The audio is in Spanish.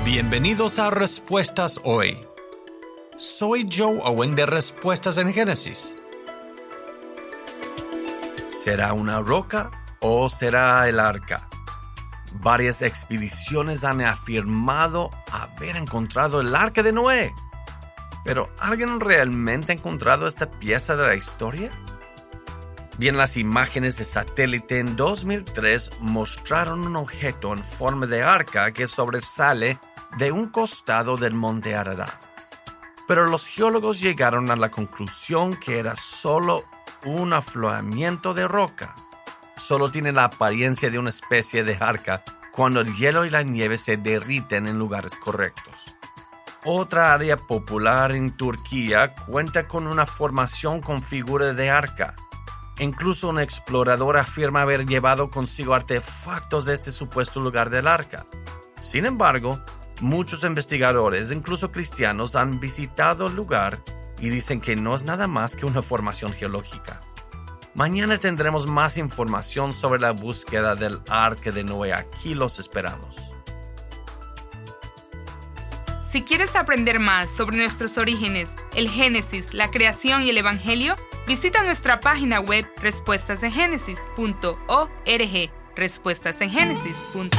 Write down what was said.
Bienvenidos a Respuestas Hoy. Soy Joe Owen de Respuestas en Génesis. ¿Será una roca o será el arca? Varias expediciones han afirmado haber encontrado el arca de Noé. ¿Pero alguien realmente ha encontrado esta pieza de la historia? Bien, las imágenes de satélite en 2003 mostraron un objeto en forma de arca que sobresale de un costado del monte Ararat. Pero los geólogos llegaron a la conclusión que era solo un afloramiento de roca. Solo tiene la apariencia de una especie de arca cuando el hielo y la nieve se derriten en lugares correctos. Otra área popular en Turquía cuenta con una formación con figura de arca. Incluso un explorador afirma haber llevado consigo artefactos de este supuesto lugar del arca. Sin embargo, muchos investigadores, incluso cristianos, han visitado el lugar y dicen que no es nada más que una formación geológica. Mañana tendremos más información sobre la búsqueda del arca de Noé. Aquí los esperamos. Si quieres aprender más sobre nuestros orígenes, el Génesis, la creación y el Evangelio, visita nuestra página web respuestasengenesis.org. respuestasengenesis.org